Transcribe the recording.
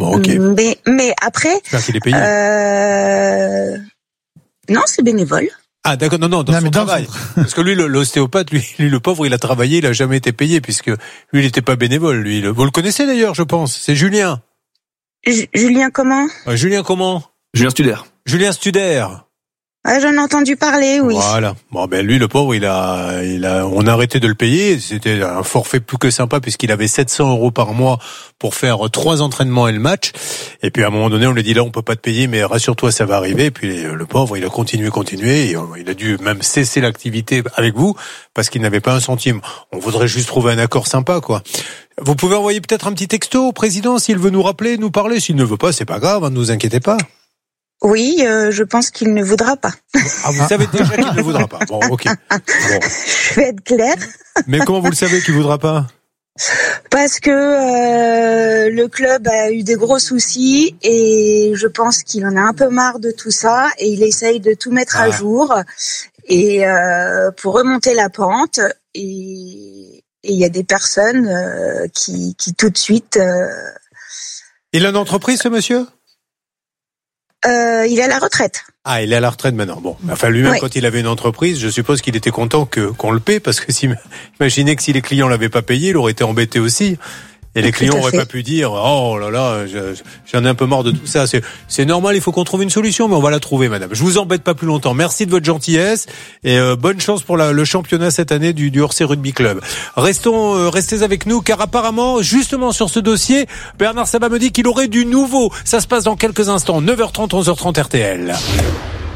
Bon, ok. Mais après... J'espère qu'il est payé. Non, c'est bénévole. Ah d'accord, non, dans son travail. Parce que lui, l'ostéopathe, lui, le pauvre, il a travaillé, il a jamais été payé, puisque lui, il n'était pas bénévole. Lui, vous le connaissez d'ailleurs, je pense. C'est Julien. Julien comment? Julien comment? Julien Studer. Julien Studer. Ah, j'en ai entendu parler, oui. Voilà. Bon, ben lui, le pauvre, on a arrêté de le payer. C'était un forfait plus que sympa puisqu'il avait 700 € par mois pour faire 3 entraînements et le match. Et puis à un moment donné, on lui a dit là, on peut pas te payer, mais rassure-toi, ça va arriver. Et puis le pauvre, il a continué. Et il a dû même cesser l'activité avec vous parce qu'il n'avait pas un centime. On voudrait juste trouver un accord sympa, quoi. Vous pouvez envoyer peut-être un petit texto au président s'il veut nous rappeler, nous parler. S'il ne veut pas, c'est pas grave, ne vous inquiétez pas. Oui, je pense qu'il ne voudra pas. Ah, vous savez déjà qu'il ne voudra pas. Bon, ok. Bon. Je vais être claire. Mais comment vous le savez qu'il voudra pas? Parce que le club a eu des gros soucis et je pense qu'il en a un peu marre de tout ça et il essaye de tout mettre à jour et pour remonter la pente et il y a des personnes qui tout de suite... Il a une entreprise, ce monsieur? Il est à la retraite. Ah, il est à la retraite maintenant. Bon, enfin lui-même, quand il avait une entreprise, je suppose qu'il était content qu'on le paie, parce que imaginez que si les clients l'avaient pas payé, il aurait été embêté aussi. Et les clients auraient pas pu dire oh là là, j'en ai un peu marre de tout ça. C'est normal, il faut qu'on trouve une solution, mais on va la trouver, madame. Je vous embête pas plus longtemps. Merci de votre gentillesse et bonne chance pour le championnat cette année du Orsay Rugby Club. Restez avec nous, car apparemment, justement sur ce dossier, Bernard Sabat me dit qu'il aurait du nouveau. Ça se passe dans quelques instants, 9h30, 11h30 RTL.